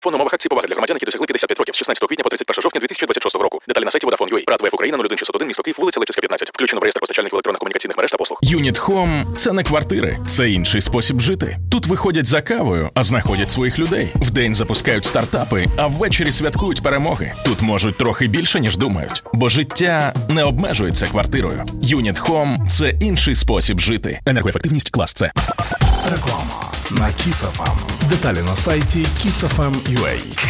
Фонд умовах акції поваги для громадян, які досягли 55 років з 16 квітня по 31 жовтня 2026 року. Деталі на сайті Vodafone.ua. Рад ВФ Україна 01601, місто Київ, вулиця Левченка, 15. Включено в реєстр постачальників електронно-комунікаційних мереж та послуг. Unit Home – це не квартири, це інший спосіб жити. Тут виходять за кавою, а знаходять своїх людей. Вдень запускають стартапи, а ввечері святкують перемоги. Тут можуть трохи більше, ніж думають. Бо життя не обмежується квартирою. Unit Home – це інший спосіб жити. Енергоефективність клас С. Реклама на Kiss FM. Деталі на сайті kissfm.ua.